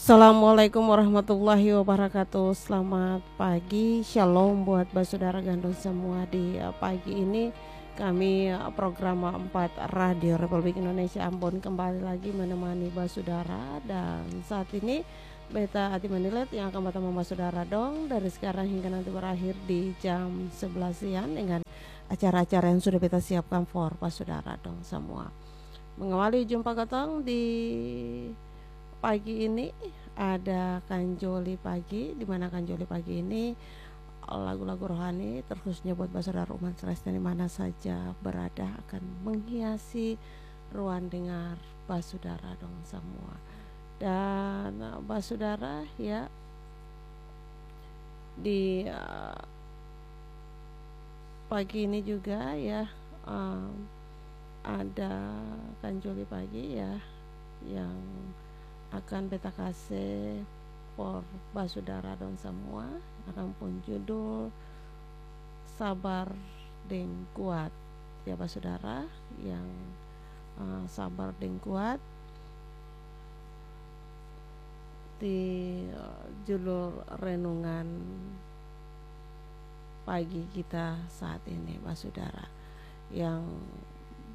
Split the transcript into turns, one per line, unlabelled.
Assalamualaikum warahmatullahi wabarakatuh. Selamat pagi, shalom buat saudara gandum semua. Di pagi ini kami program 4 Radio Republik Indonesia Ambon kembali lagi menemani saudara. Dan saat ini Beta Ati Manilet yang akan bertemu saudara dong dari sekarang hingga nanti berakhir di jam 11 siang dengan acara-acara yang sudah kita siapkan for saudara dong semua. Mengawali jumpa gotong di pagi ini ada Kanjoli Pagi, di mana Kanjoli Pagi ini lagu-lagu rohani terkhususnya buat saudara umat Celestial di mana saja berada akan menghiasi ruang dengar saudara dong semua. Dan saudara ya di pagi ini juga ya ada Kanjoli Pagi ya yang akan beta kasih for saudara dan semua akan pun judul sabar dan kuat ya saudara yang sabar dan kuat di judul renungan pagi kita saat ini saudara yang